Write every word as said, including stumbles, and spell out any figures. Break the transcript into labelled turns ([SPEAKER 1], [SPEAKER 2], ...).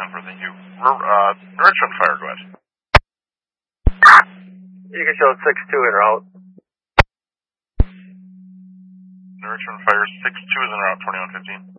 [SPEAKER 1] ten four, thank you. Uh, Richmond Fire, go ahead.
[SPEAKER 2] You can show six two en route.
[SPEAKER 1] Richmond Fire, six two is en route, twenty-one fifteen.